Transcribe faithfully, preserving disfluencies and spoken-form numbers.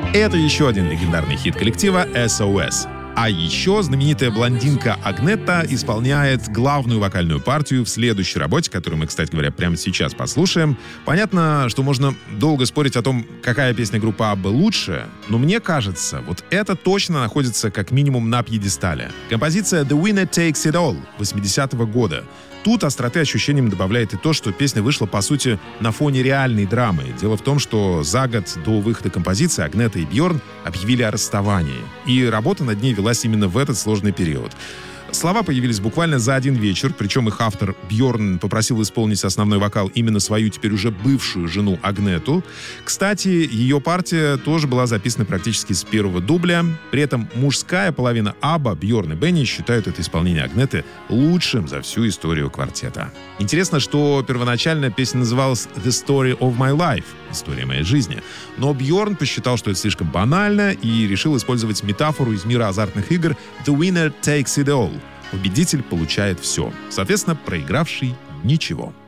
Это еще один легендарный хит коллектива эс о эс. А еще знаменитая блондинка Агнета исполняет главную вокальную партию в следующей работе, которую мы, кстати говоря, прямо сейчас послушаем. Понятно, что можно долго спорить о том, какая песня группы Абба лучше, но мне кажется, вот это точно находится как минимум на пьедестале. Композиция «The Winner Takes It All» восьмидесятого года. Тут остроты ощущениям добавляет и то, что песня вышла, по сути, на фоне реальной драмы. Дело в том, что за год до выхода композиции Агнета и Бьорн объявили о расставании. И работа над ней велась именно в этот сложный период. Слова появились буквально за один вечер, причем их автор Бьорн попросил исполнить основной вокал именно свою теперь уже бывшую жену Агнету. Кстати, ее партия тоже была записана практически с первого дубля. При этом мужская половина Абба, Бьорн и Бенни, считают это исполнение Агнеты лучшим за всю историю квартета. Интересно, что первоначально песня называлась «The Story of My Life» — «История моей жизни». Но Бьорн посчитал, что это слишком банально, и решил использовать метафору из мира азартных игр «The winner takes it all». Победитель получает все. Соответственно, проигравший — ничего.